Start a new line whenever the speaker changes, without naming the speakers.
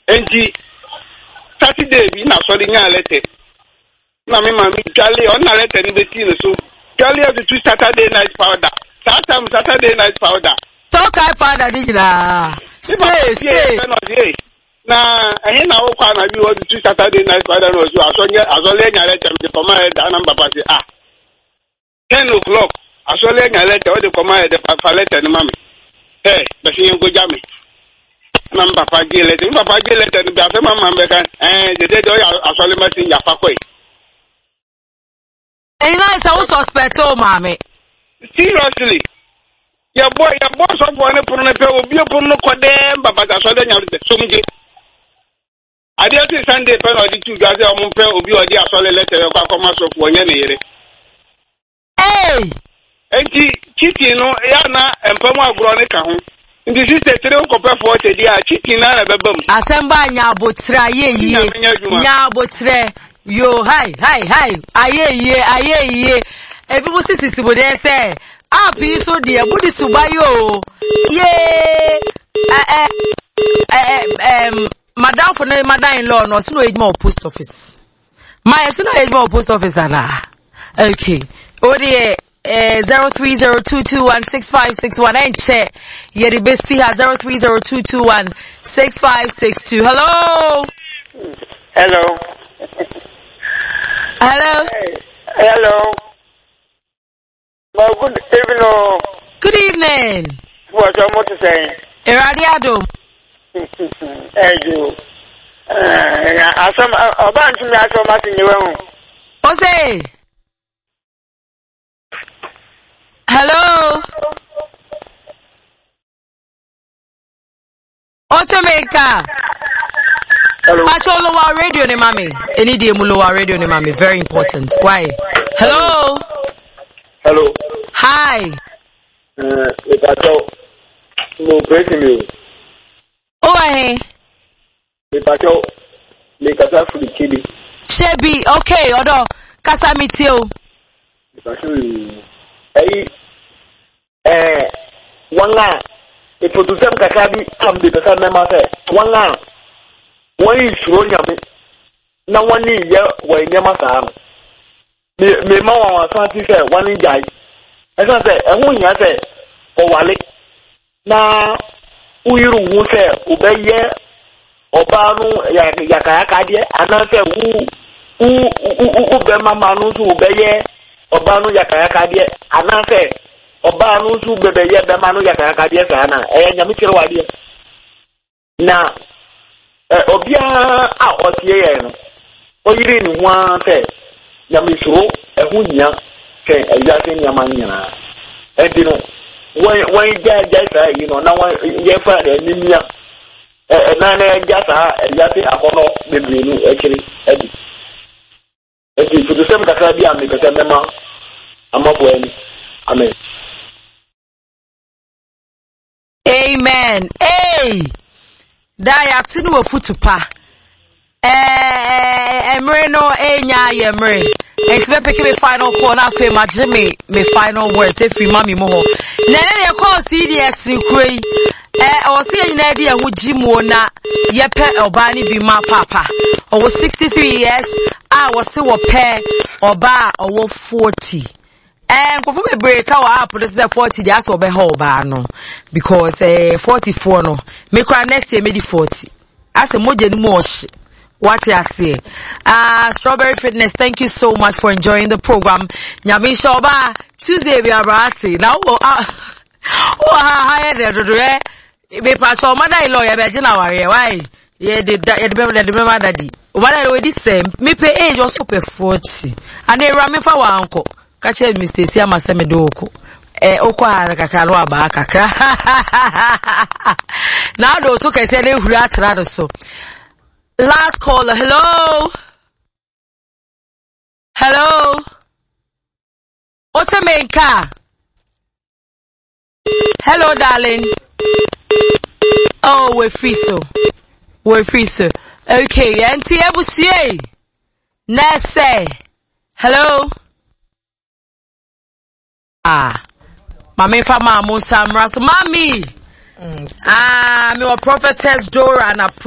Enti Saturday bi na so de nya letter. Na me mama Charlie on na letter ni be tin so. Charlie have to Saturday night powder. Saturday night powder.
Talk I powder di na. Stay.
Na ehe na wo kwa na bi wo to Saturday night powder no so asole nya letter me for my da na papa say 10 o'clock asole nya letter wo de command the papa letter ni mama. Hey, but you go jam me. Nam papa gele te no bi afa mama mbeka the day do asole machine ya fakoi.
E na isa wo suspect o mama.
Seriously. Your boy so for na puru na pe obi puru no kodem papa asole nya le somje. Ade oti Sunday pe no di tu ga se o mo pe obi odi asole letter kwa akoma so fo nya ne yere.
Hey!
Enti kiti no ya na empamu agro ne ka ho. Ndi sister 3 kope 40 dia kiti na na bebam.
Asemba nya abotra ye. Nya abotre. Yo hi. Aye. Ebi mo sisi bo dey say, "Api so dey body suba yo." Ye. Madam for mother-in-law no so no ejima post office. My so no ejima post office ana. Okay. Odi 0302216561 and check yeri besti ha 0302216562. Hello.
Hello. Well, good evening.
Good evening.
What you want to say?
Eradiado.
Hey you. Asam obantu mi aso mati nyewe hu.
Ose. Hello. Otemeka.
Hello.
Pacho lower radio ne mami. Any day mu lower radio ne mami. Very important. Why? Hello.
Hello.
Hi.
Pacho. No breaking you.
Oh eh.
Pacho. Le kasa fu kidi.
Shebi. Okay. Odo. Kasa mitio.
Pacho. Wanga ipotusem kakabi amde pesa mema se wanga wani suro nyame na wani ye wa nyama saa me ma wa santi se wani jai esa se ehun nya se o wale na uyiru hu se obeye oba nu ya kaya die ana se u be mama nu su obeye oba nu ya kaya die ana se oba no su bebe ye be manu ya ka die sana nyame kire wade na obia a otie ye no oyire ni hwa se nyame suro ehu nya ke eya se nyama nya edino wan ja sa yi no na wan ye fa ni nya na ja sa eya se akono bebe nu ekiri edi fudu sem kakra bi am ni pese mema amabo ani amen.
Amen. Hey. Daya tinu wo futupa. Emre no enya yemre. Expect pick me final call na fe ma Jimmy me final words if you mami mo ho. Nene ye call CDS ni krai. O se nyina dia ho jimu na ye pe oba ni bi ma papa. O 63 years. Was se wo pe oba o 40. Kofo me break our app this is 40 dey aso be ho ba no because 44 no me kra next year me di 40 as a moje ni mo hye what you say. Strawberry Fitness, thank you so much for enjoying the program. Nyame shoba Tuesday we are brati now higher there be pass o mother-in-law ya be na ware why ye the remember daddy o mother we the same me pay age also pay 40 and e rame fa wa anko kache Mr. Siama Semedoko. Okwa kakra no aba kakra. Now do to kese le huru atra so. Last caller. Hello. Otemeka. Hello darling. Oh, we're free so. Okay, auntie ebusie. Nese. Hello. Mami fama Musa Mras. Mami. Me wa prophetess Dora na